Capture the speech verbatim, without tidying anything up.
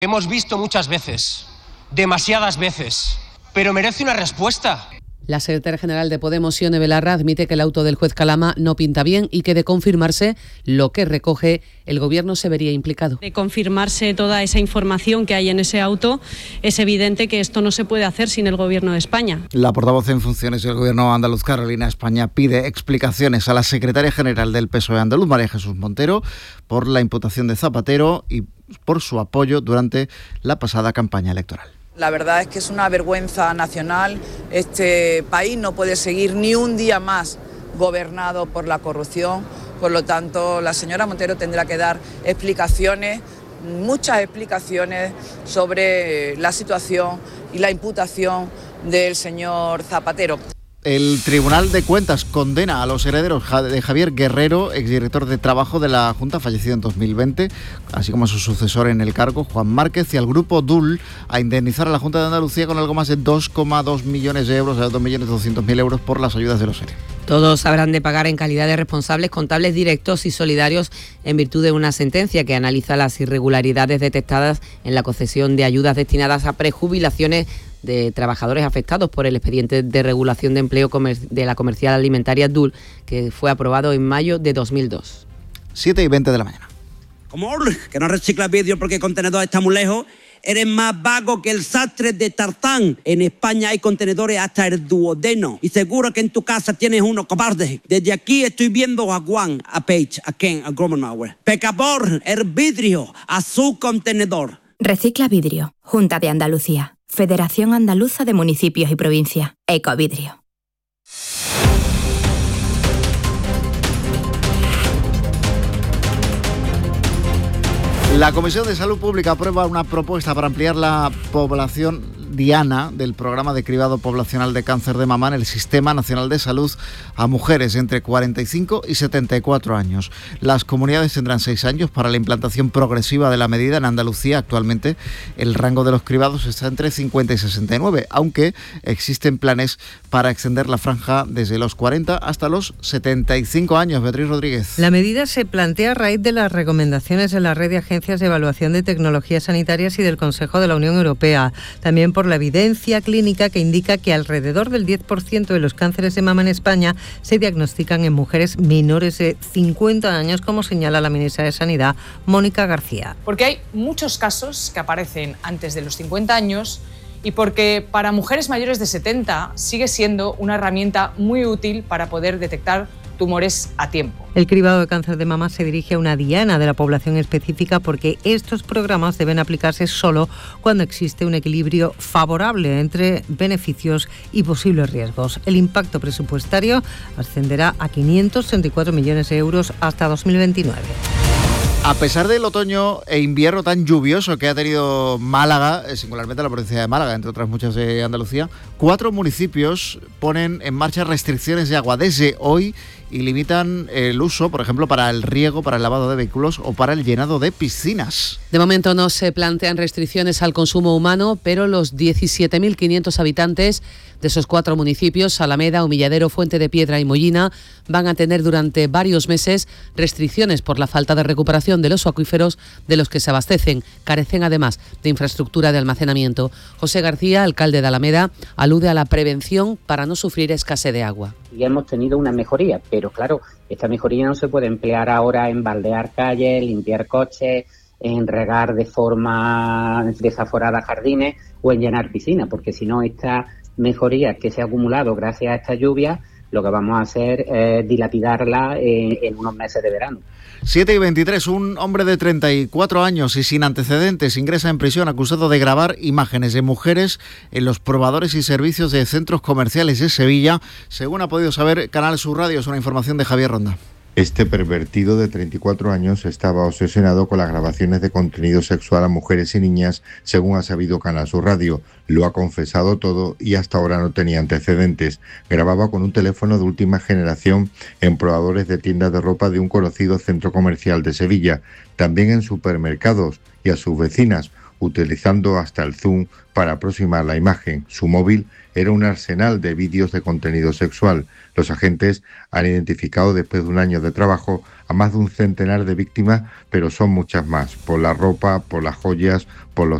Hemos visto muchas veces, demasiadas veces, pero merece una respuesta. La secretaria general de Podemos, Ione Belarra, admite que el auto del juez Calama no pinta bien y que, de confirmarse lo que recoge, el Gobierno se vería implicado. De confirmarse toda esa información que hay en ese auto, es evidente que esto no se puede hacer sin el Gobierno de España. La portavoz en funciones del Gobierno andaluz, Carolina España, pide explicaciones a la secretaria general del P S O E andaluz, María Jesús Montero, por la imputación de Zapatero y por su apoyo durante la pasada campaña electoral. La verdad es que es una vergüenza nacional. Este país no puede seguir ni un día más gobernado por la corrupción. Por lo tanto, la señora Montero tendrá que dar explicaciones, muchas explicaciones sobre la situación y la imputación del señor Zapatero. El Tribunal de Cuentas condena a los herederos de Javier Guerrero, exdirector de Trabajo de la Junta, fallecido en dos mil veinte, así como a su sucesor en el cargo, Juan Márquez, y al grupo D U L a indemnizar a la Junta de Andalucía con algo más de dos coma dos millones de euros, a dos millones doscientos mil euros por las ayudas de los E R E. Todos habrán de pagar en calidad de responsables contables directos y solidarios en virtud de una sentencia que analiza las irregularidades detectadas en la concesión de ayudas destinadas a prejubilaciones de trabajadores afectados por el expediente de regulación de empleo de la comercial alimentaria D U L, que fue aprobado en mayo de dos mil dos. siete y veinte de la mañana. Como que no reciclas vidrio porque el contenedor está muy lejos, eres más vago que el sastre de Tarzán. En España hay contenedores hasta el duodeno y seguro que en tu casa tienes uno, cobarde. Desde aquí estoy viendo a Juan, a Paige, a Ken, a Gromenauer. Pecador, el vidrio, a su contenedor. Recicla vidrio. Junta de Andalucía. Federación Andaluza de Municipios y Provincias. Ecovidrio. La Comisión de Salud Pública aprueba una propuesta para ampliar la población diana del programa de cribado poblacional de cáncer de mama en el Sistema Nacional de Salud a mujeres entre cuarenta y cinco y setenta y cuatro años. Las comunidades tendrán seis años para la implantación progresiva de la medida. En Andalucía actualmente el rango de los cribados está entre cincuenta y sesenta y nueve, aunque existen planes para extender la franja desde los cuarenta hasta los setenta y cinco años. Beatriz Rodríguez. La medida se plantea a raíz de las recomendaciones de la Red de Agencias de Evaluación de Tecnologías Sanitarias y del Consejo de la Unión Europea. También por la evidencia clínica que indica que alrededor del diez por ciento de los cánceres de mama en España se diagnostican en mujeres menores de cincuenta años, como señala la ministra de Sanidad, Mónica García. Porque hay muchos casos que aparecen antes de los cincuenta años y porque para mujeres mayores de setenta sigue siendo una herramienta muy útil para poder detectar tumores a tiempo. El cribado de cáncer de mama se dirige a una diana de la población específica porque estos programas deben aplicarse solo cuando existe un equilibrio favorable entre beneficios y posibles riesgos. El impacto presupuestario ascenderá a quinientos treinta y cuatro millones de euros hasta dos mil veintinueve. A pesar del otoño e invierno tan lluvioso que ha tenido Málaga, singularmente la provincia de Málaga, entre otras muchas de Andalucía, cuatro municipios ponen en marcha restricciones de agua desde hoy y limitan el uso, por ejemplo, para el riego, para el lavado de vehículos o para el llenado de piscinas. De momento no se plantean restricciones al consumo humano, pero los diecisiete mil quinientos habitantes de esos cuatro municipios, Alameda, Humilladero, Fuente de Piedra y Mollina, van a tener durante varios meses restricciones por la falta de recuperación de los acuíferos de los que se abastecen. Carecen además de infraestructura de almacenamiento. José García, alcalde de Alameda, alude a la prevención para no sufrir escasez de agua. Y hemos tenido una mejoría, pero claro, esta mejoría no se puede emplear ahora en baldear calles, limpiar coches, en regar de forma desaforada jardines o en llenar piscinas, porque si no, esta mejoría que se ha acumulado gracias a esta lluvia, lo que vamos a hacer es dilapidarla en, en unos meses de verano. siete y veintitrés, un hombre de treinta y cuatro años y sin antecedentes ingresa en prisión acusado de grabar imágenes de mujeres en los probadores y servicios de centros comerciales de Sevilla, según ha podido saber Canal Sur Radio. Es una información de Javier Ronda. Este pervertido de treinta y cuatro años estaba obsesionado con las grabaciones de contenido sexual a mujeres y niñas, según ha sabido Canal Sur Radio. Lo ha confesado todo y hasta ahora no tenía antecedentes. Grababa con un teléfono de última generación en probadores de tiendas de ropa de un conocido centro comercial de Sevilla, también en supermercados y a sus vecinas. utilizando hasta el zoom para aproximar la imagen. Su móvil era un arsenal de vídeos de contenido sexual. Los agentes han identificado después de un año de trabajo a más de un centenar de víctimas, pero son muchas más, por la ropa, por las joyas, por los